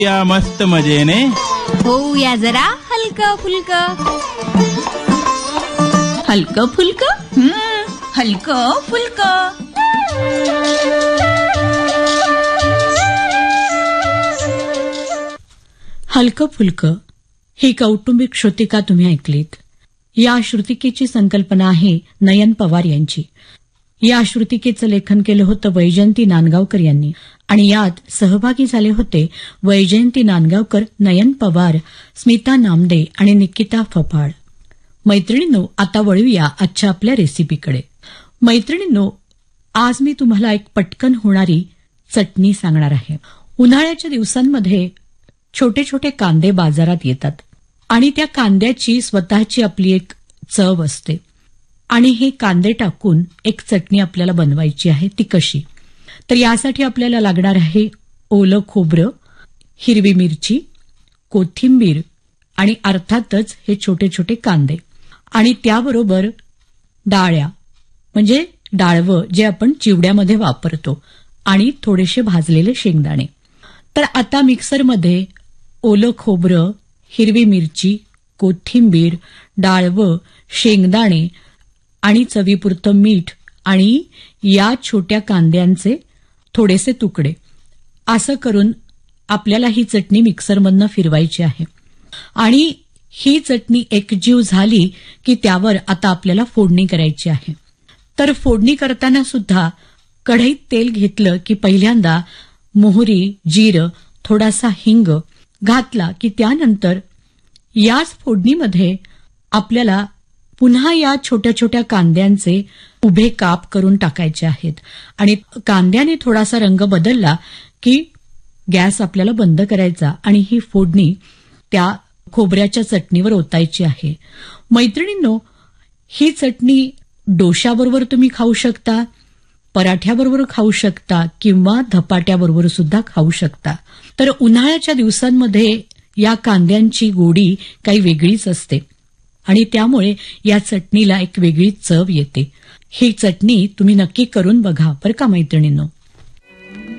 या मस्त मजेने होऊया जरा हलकं फुलकं. हलकं फुलकं हलकं फुलकं. हलकं फुलकं ही कौटुंबिक श्रुतिका तुम्ही ऐकलीत. या श्रुतिकेची संकल्पना आहे नयन पवार यांची. या श्रुतिकेचं लेखन केलं होतं वैजयंती नांदगावकर यांनी आणि यात सहभागी झाले होते वैजयंती नांदगावकर, नयन पवार, स्मिता नामदे आणि निकिता फफाळ. मैत्रिणींनो, आता वळूया आजच्या आपल्या रेसिपीकडे. मैत्रिणींनो, आज मी तुम्हाला एक पटकन होणारी चटणी सांगणार आहे. उन्हाळ्याच्या दिवसांमध्ये छोटे छोटे कांदे बाजारात येतात आणि त्या कांद्याची स्वतःची आपली एक चव असते आणि हे कांदे टाकून एक चटणी आपल्याला बनवायची आहे. ती कशी? तर यासाठी आपल्याला लागणार आहे ओलं खोबरं, हिरवी मिरची, कोथिंबीर आणि अर्थातच हे छोटे छोटे कांदे आणि त्याबरोबर डाळ्या म्हणजे डाळवं जे आपण चिवड्यामध्ये वापरतो आणि थोडेसे भाजलेले शेंगदाणे. तर आता मिक्सरमध्ये ओलं खोबरं, हिरवी मिरची, कोथिंबीर, डाळवं, शेंगदाणे आणि चवीपुरतं मीठ आणि या छोट्या कांद्यांचे थोडेसे तुकडे असं करून आपल्याला ही चटणी मिक्सरमधनं फिरवायची आहे. आणि ही चटणी एकजीव झाली की त्यावर आता आपल्याला फोडणी करायची आहे. तर फोडणी करताना सुद्धा कढईत तेल घेतलं की पहिल्यांदा मोहरी, जिरं, थोडासा हिंग घातला की त्यानंतर याच फोडणीमध्ये आपल्याला पुन्हा या छोट्या छोट्या कांद्यांचे उभे काप करून टाकायचे आहेत आणि कांद्याने थोडासा रंग बदलला की गॅस आपल्याला बंद करायचा आणि ही फोडणी त्या खोबऱ्याच्या चटणीवर ओतायची आहे. मैत्रिणींनो, ही चटणी डोश्याबरोबर तुम्ही खाऊ शकता, पराठ्याबरोबर खाऊ शकता किंवा धपाट्याबरोबर सुद्धा खाऊ शकता. तर उन्हाळ्याच्या दिवसांमध्ये या कांद्यांची गोडी काही वेगळीच असते आणि त्यामुळे या चटणीला एक वेगळी चव येते. ही चटणी तुम्ही नक्की करून बघा बरं का मैत्रिणींनो.